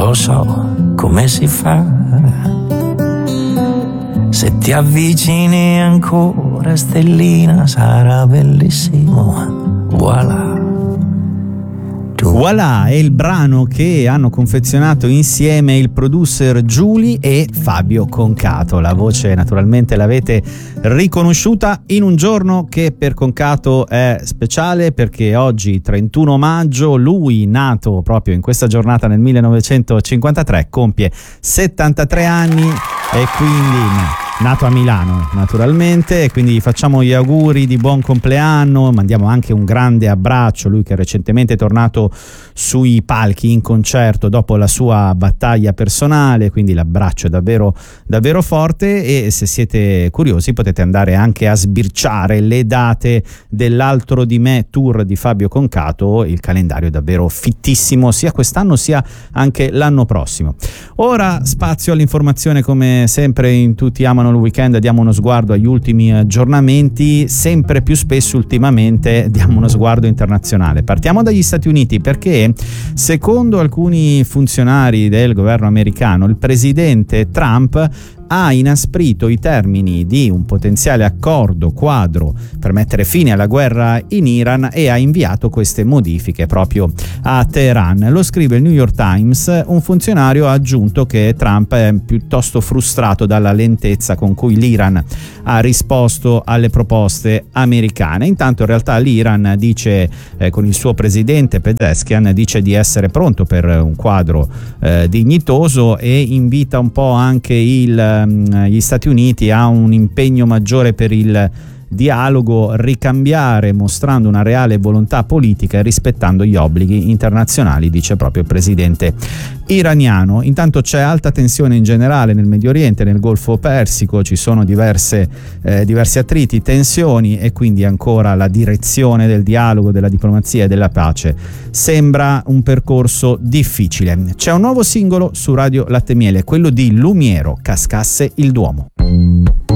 lo so come si fa. Se ti avvicini ancora, stellina, sarà bellissimo. Voilà. Voilà è il brano che hanno confezionato insieme il producer Giuli e Fabio Concato. La voce naturalmente l'avete riconosciuta in un giorno che per Concato è speciale, perché oggi 31 maggio lui, nato proprio in questa giornata nel 1953, compie 73 anni e quindi nato a Milano naturalmente, e quindi gli facciamo gli auguri di buon compleanno, mandiamo anche un grande abbraccio, lui che recentemente è tornato sui palchi in concerto dopo la sua battaglia personale, quindi l'abbraccio è davvero davvero forte. E se siete curiosi potete andare anche a sbirciare le date dell'Altro di me tour di Fabio Concato, il calendario è davvero fittissimo sia quest'anno sia anche l'anno prossimo. Ora spazio all'informazione, come sempre in Tutti amano il weekend diamo uno sguardo agli ultimi aggiornamenti, sempre più spesso ultimamente diamo uno sguardo internazionale. Partiamo dagli Stati Uniti, perché secondo alcuni funzionari del governo americano il presidente Trump ha inasprito i termini di un potenziale accordo quadro per mettere fine alla guerra in Iran e ha inviato queste modifiche proprio a Teheran. Lo scrive il New York Times. Un funzionario ha aggiunto che Trump è piuttosto frustrato dalla lentezza con cui l'Iran ha risposto alle proposte americane. Intanto in realtà l'Iran dice, con il suo presidente Pezeshkian, dice di essere pronto per un quadro dignitoso e invita un po' anche gli Stati Uniti a un impegno maggiore per il dialogo, ricambiare mostrando una reale volontà politica e rispettando gli obblighi internazionali, dice proprio il presidente iraniano. Intanto c'è alta tensione in generale nel Medio Oriente, nel Golfo Persico, ci sono diversi attriti, tensioni, e quindi ancora la direzione del dialogo, della diplomazia e della pace sembra un percorso difficile. C'è un nuovo singolo su Radio Latte Miele, quello di Lumiero, Cascasse il Duomo.